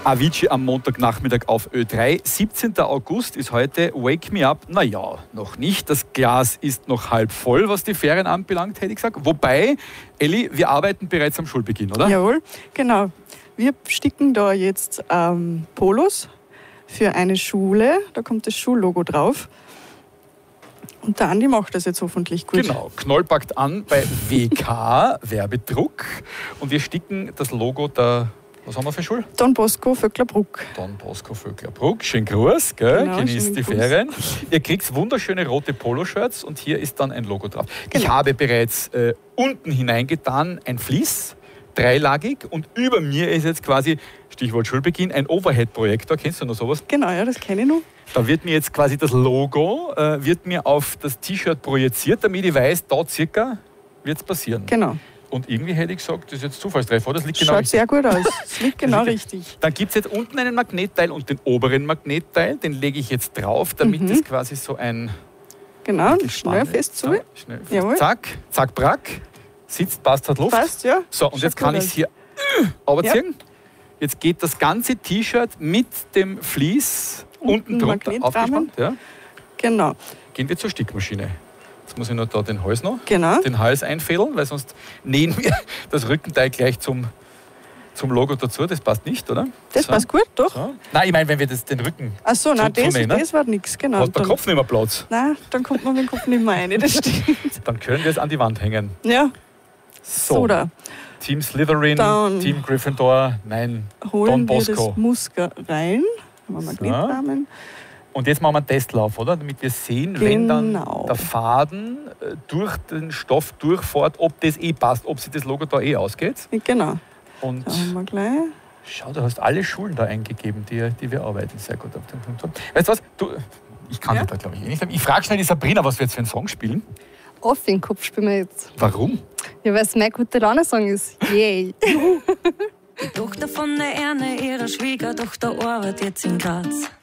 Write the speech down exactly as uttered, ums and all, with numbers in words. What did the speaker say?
Avicii am Montagnachmittag auf Ö drei. siebzehnten August ist heute Wake Me Up. Naja, noch nicht. Das Glas ist noch halb voll, was die Ferien anbelangt, hätte ich gesagt. Wobei, Elli, wir arbeiten bereits am Schulbeginn, oder? Jawohl, genau. Wir sticken da jetzt ähm, Polos für eine Schule. Da kommt das Schullogo drauf. Und der Andi macht das jetzt hoffentlich gut. Genau, Knoll packt an bei W K, Werbedruck. Und wir sticken das Logo der, was haben wir für Schule? Don Bosco Vöcklerbruck. Don Bosco Vöcklerbruck. Schönen Gruß, gell? Genau, Genießt die Gruß. Ferien. Ihr kriegt wunderschöne rote Poloshirts und hier ist dann ein Logo drauf. Genau. Ich habe bereits äh, unten hineingetan ein Vlies, dreilagig, und über mir ist jetzt quasi, Stichwort Schulbeginn, ein Overhead-Projektor. Kennst du noch sowas? Genau, ja, das kenne ich noch. Da wird mir jetzt quasi das Logo äh, wird mir auf das T-Shirt projiziert, damit ich weiß, da circa wird es passieren. Genau. Und irgendwie hätte ich gesagt, das ist jetzt Zufallstreffer, das liegt genau Schaut richtig. sehr gut aus. Das liegt genau richtig. Dann gibt es jetzt unten einen Magnetteil und den oberen Magnetteil, den lege ich jetzt drauf, damit Mhm. es quasi so ein... Genau, Gespann schnell ist. fest zu. So, schnell fest. Jawohl. Zack, zack, brack. Sitzt, passt, hat Luft. Passt, ja. So, und Schaut jetzt kann gut ich es aus. hier runterziehen. Jetzt geht das ganze T-Shirt mit dem Vlies unten drunter Magnetrahmen. aufgespannt. Ja. Genau, Gehen wir zur Stickmaschine. Jetzt muss ich noch da den Hals noch, genau. den Hals einfädeln, weil sonst nähen wir das Rückenteil gleich zum, zum Logo dazu. Das passt nicht, oder? Das So. passt gut, doch. So. Nein, ich meine, wenn wir das, den Rücken... Ach so, nein, Zu- das, zu nähen, ne? das war nichts, genau. Hast der Dann- Kopf nicht mehr Platz. Nein, dann kommt man mit dem Kopf nicht mehr rein, das stimmt. Dann können wir es an die Wand hängen. Ja, So, so da. Team Slytherin, Dann Team Gryffindor, nein, Holen Don wir Bosco. das Muster rein. Haben wir Magnetrahmen. Und jetzt machen wir einen Testlauf, oder? Damit wir sehen, wenn dann Genau. der Faden äh, durch den Stoff durchfährt, ob das eh passt, ob sich das Logo da eh ausgeht. Genau. Und Da haben wir gleich. schau, du hast alle Schulen da eingegeben, die, die wir arbeiten. Sehr gut. Weißt du was? Du, ich kann Ja? da, glaube ich, eh nicht. Ich frage schnell die Sabrina, was wir jetzt für einen Song spielen. Auf den Kopf spielen wir jetzt. Warum? Ja, weil es mein guter Laune-Song ist. Yay! Die Tochter von der Erne, ihrer Schwiegertochter, arbeitet jetzt in Graz.